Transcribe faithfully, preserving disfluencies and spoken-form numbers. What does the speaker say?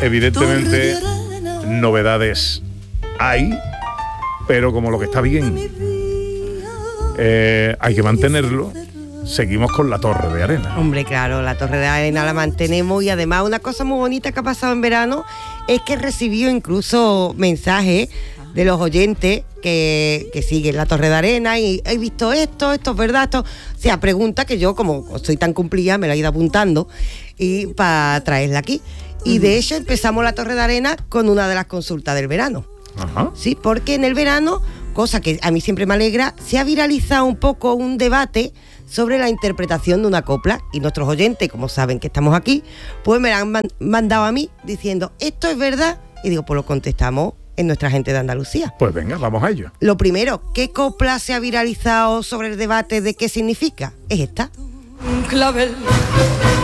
evidentemente novedades hay, pero como lo que está bien eh, hay que mantenerlo, seguimos con la Torre de Arena. Hombre, claro, la Torre de Arena la mantenemos, y además una cosa muy bonita que ha pasado en verano es que he recibido incluso mensajes de los oyentes que, que siguen la Torre de Arena y he visto esto, esto es verdad, esto... O sea, pregunta que yo, como soy tan cumplida, me la he ido apuntando y para traerla aquí. Y de hecho empezamos la Torre de Arena con una de las consultas del verano. Ajá. Sí, porque en el verano, cosa que a mí siempre me alegra, se ha viralizado un poco un debate sobre la interpretación de una copla, y nuestros oyentes, como saben que estamos aquí, pues me la han man- mandado a mí diciendo, ¿esto es verdad? Y digo, pues lo contestamos en Nuestra Gente de Andalucía. Pues venga, vamos a ello. Lo primero, ¿qué copla se ha viralizado sobre el debate de qué significa? Es esta. Un clavel